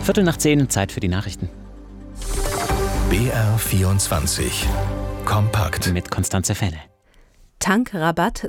10:15, Zeit für die Nachrichten. BR24 kompakt Mit Constanze Felle. Tankrabatt